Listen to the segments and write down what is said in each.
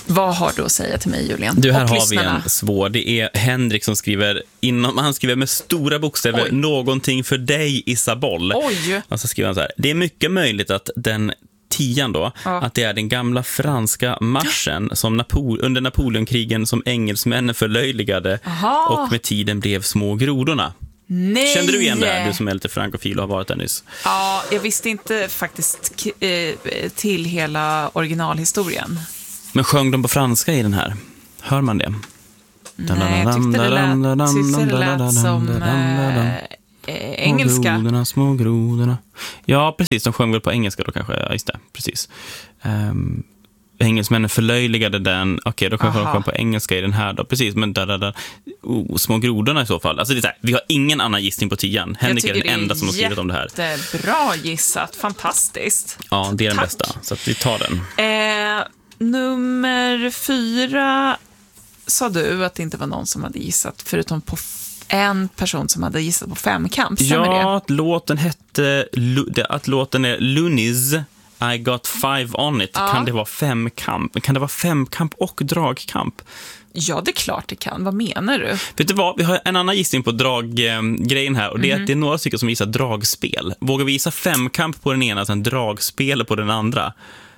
Vad har du att säga till mig, Julian? Du, här och har lyssnarna? vi en svår. Det är Henrik som skriver han skriver med stora bokstäver. Oj. Någonting för dig, Isabel. Oj. Och så skriver han så här: det är mycket möjligt att den 10 då, att det är den gamla franska marschen som under Napoleonkrigen som engelsmännen förlöjligade. Aha. Och med tiden blev små grodorna. Nej. Kände du igen det här, du som är lite frankofil och har varit där nyss? Ja, jag visste inte faktiskt till hela originalhistorien. Men sjöng de på franska i den här? Hör man det? Nej, jag tyckte det lät som engelska. Små grodorna. Ja, precis. De sjöng väl på engelska då kanske. Ja, just det. Precis. Engelsmännen förlöjligade den. Okej, då kanske de sjöng på engelska i den här då. Precis, men små grodorna i så fall. Alltså det är så här, vi har ingen annan gissning på 10. Henrik är den enda som har skrivit om det här. Det är bra gissat. Fantastiskt. Ja, det är den Tack. bästa. Så att vi tar den. Nummer 4 sa du att det inte var någon som hade gissat, förutom på en person som hade gissat på femkamp. Ja, att låten är Loonies I Got 5 On It. Kan det vara femkamp? Kan det vara femkamp och dragkamp? Ja, det är klart det kan. Vad menar du? Vet du vad? Vi har en annan gissning på draggrejen här. Och det är att det är några stycken som gissar dragspel. Vågar vi gissa femkamp på den ena och sen dragspel på den andra?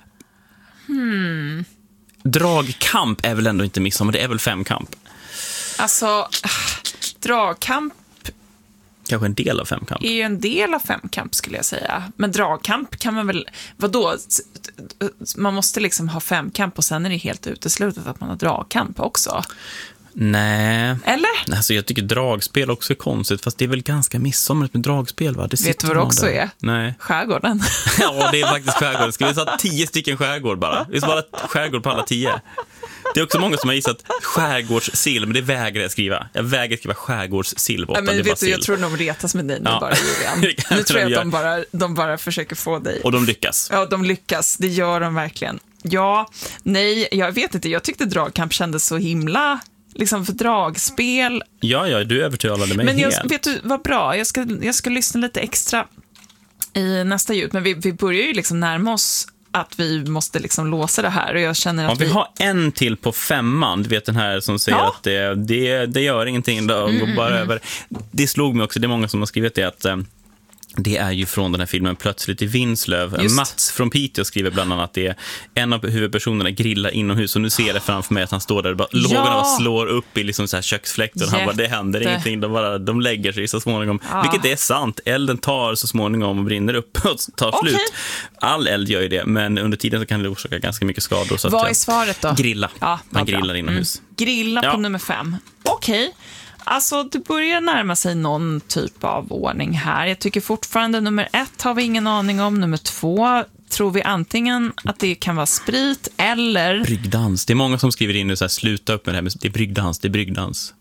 Dragkamp är väl ändå inte midsommar, det är väl femkamp. Alltså, dragkamp Kanske en del av femkamp. är ju en del av femkamp, skulle jag säga. Men dragkamp kan man väl... Vadå? Man måste liksom ha femkamp och sen är det helt uteslutet att man har dragkamp också. Nej. Eller? Alltså jag tycker dragspel också är konstigt, fast det är väl ganska midsommarligt med dragspel, va? Vet du vad det också är? Nej. Skärgården. Ja, det är faktiskt skärgården. Ska vi säga 10 stycken skärgård bara? Vi ska bara skärgård på alla 10. Det är också många som har gissat skärgårdssill, men det vägrar jag skriva. Jag vägrar skriva skärgårdssill. Ja, men vet du, jag tror de retas med dig nu bara, Julian. Nu tror jag att de bara försöker få dig. Och de lyckas. Ja, de lyckas. Det gör de verkligen. Ja, nej, jag vet inte. Jag tyckte dragkamp kändes så himla... liksom för dragspel. Ja, du övertygade mig. Men vet du, vad bra. Jag ska lyssna lite extra i nästa ljud. Men vi börjar ju liksom närma oss att vi måste liksom låsa det här. Och jag känner att vi har en till på 5:an. Du vet den här som säger att det gör ingenting. Då går bara över. Det slog mig också. Det är många som har skrivit det att... det är ju från den här filmen Plötsligt i Vinslöv. Just. Mats från Piteå skriver bland annat att det är en av huvudpersonerna grillar inomhus. Och nu ser jag det framför mig att han står där och bara, lågorna bara slår upp i liksom så här köksfläkten. Han bara, det händer ingenting. De lägger sig så småningom. Vilket är sant. Elden tar så småningom och brinner upp och tar slut. All eld gör ju det. Men under tiden så kan det orsaka ganska mycket skador. Så vad är svaret då? Grilla. Ja, man grillar inomhus. Grilla på nummer 5. Okej. Alltså, det börjar närma sig någon typ av ordning här. Jag tycker fortfarande nummer 1 har vi ingen aning om. Nummer 2 tror vi antingen att det kan vara sprit eller... Bryggdans. Det är många som skriver in nu så här, sluta upp med det här. Det är bryggdans.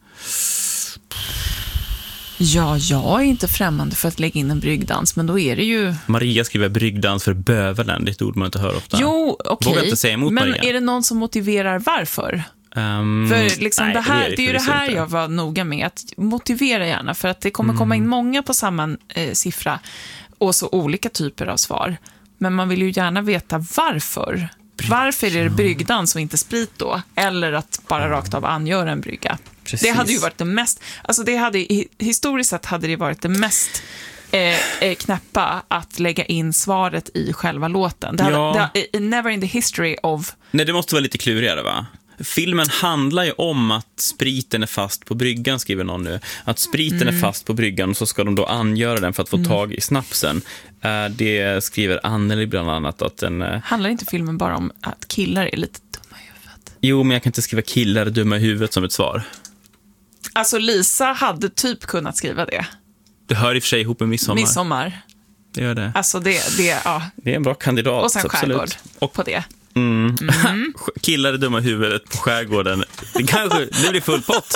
Ja, jag är inte främmande för att lägga in en bryggdans, men då är det ju... Maria skriver bryggdans för bövelen. Det är ett ord man inte hör ofta. Jo, okej. Vågar inte säga emot men Maria. Är det någon som motiverar varför? För liksom nej, det är ju det här jag var noga med, att motivera gärna, för att det kommer komma in många på samma siffra och så olika typer av svar. Men man vill ju gärna veta varför. Varför är det bryggdans och inte sprit då? Eller att bara rakt av angöra en brygga. Precis. Det hade ju varit det mest, alltså historiskt sett hade det varit det mest knäppa att lägga in svaret i själva låten. Det hade, never in the history of... Nej, det måste vara lite klurigare, va? Filmen handlar ju om att spriten är fast på bryggan, skriver någon nu. Att spriten är fast på bryggan och så ska de då angöra den för att få tag i snapsen. Det skriver Anneli bland annat att den... Handlar inte filmen bara om att killar är lite dumma i huvudet? Jo, men jag kan inte skriva killar dumma i huvudet som ett svar. Alltså Lisa hade typ kunnat skriva det. Det hör i och för sig ihop med midsommar. Det gör det. Alltså det ja. Det är en bra kandidat. Och sen skärgård på det. Killar är dumma i huvudet på skärgården. Det blir full pott.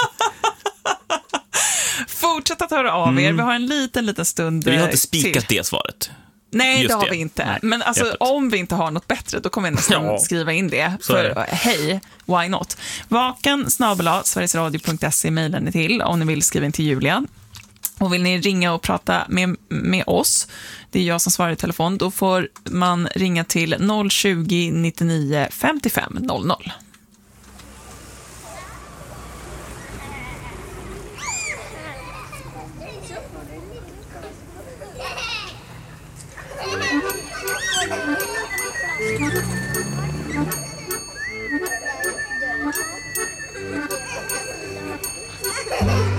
Fortsätt att höra av er. Vi har en liten stund Vi har inte spikat till. det svaret. Nej, Just det har det. vi inte. Nej, men alltså, om vi inte har något bättre, då kommer vi nästan skriva in det. För hej, why not? vakan@sverigesradio.se mejlar ni till om ni vill skriva in till Julia. Och vill ni ringa och prata med oss, det är jag som svarar i telefon, då får man ringa till 020 99 55 00. Thank you.